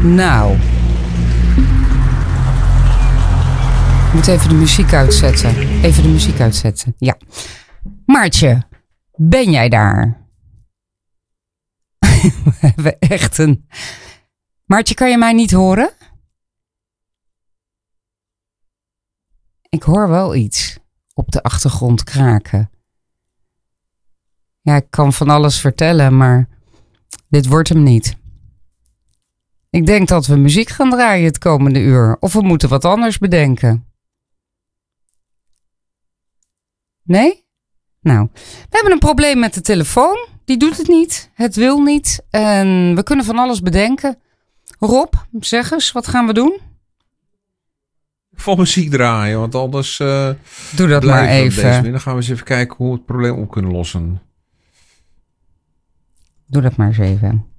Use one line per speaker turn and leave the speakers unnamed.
Nou. Ik moet even de muziek uitzetten. Ja. Maartje, ben jij daar? We hebben echt een... Maartje, kan je mij niet horen? Ik hoor wel iets op de achtergrond kraken. Ja, ik kan van alles vertellen, maar dit wordt hem niet. Ik denk dat we muziek gaan draaien het komende uur. Of we moeten wat anders bedenken. Nee? Nou, we hebben een probleem met de telefoon. Die doet het niet. Het wil niet. En we kunnen van alles bedenken. Rob, zeg eens, wat gaan we doen?
Van muziek draaien, want anders...
Doe dat maar even.
Dan gaan we eens even kijken hoe we het probleem op kunnen lossen.
Doe dat maar eens even.